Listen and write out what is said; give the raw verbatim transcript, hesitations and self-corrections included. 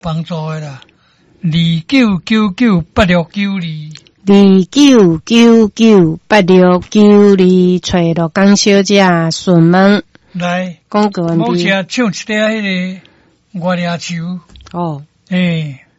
帮助的啦。二九九九八六九二， 二九九九八六九二，找陆江小姐询问。 来， 讲个问题。 我请唱一条迄个月亮树。 哦， 诶。